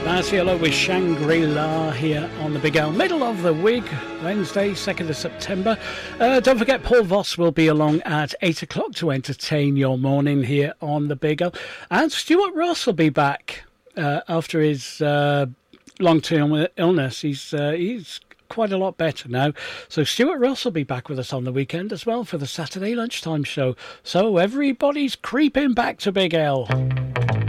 Hello with Shangri-La here on the Big L, middle of the week, Wednesday, 2nd of September. Don't forget, Paul Voss will be along at 8 o'clock to entertain your morning here on the Big L. And Stuart Ross will be back after his long-term illness. He's quite a lot better now. So Stuart Ross will be back with us on the weekend as well for the Saturday lunchtime show. So everybody's creeping back to Big L.